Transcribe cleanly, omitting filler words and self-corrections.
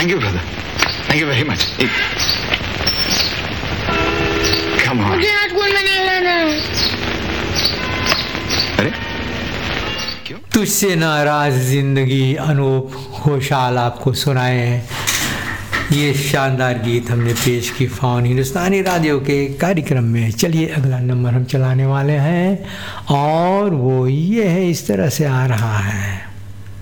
Thank you brother, thank you very much. Come on. मुझे आज school में नहीं रहना। अरे क्यों? तुझसे नाराज जिंदगी अनूप घोषाल आपको सुनाए हैं। ये शानदार गीत हमने पेश की फाउन हिंदुस्तानी रेडियो के कार्यक्रम में। चलिए अगला नंबर हम चलाने वाले हैं और वो ये है, इस तरह से आ रहा है।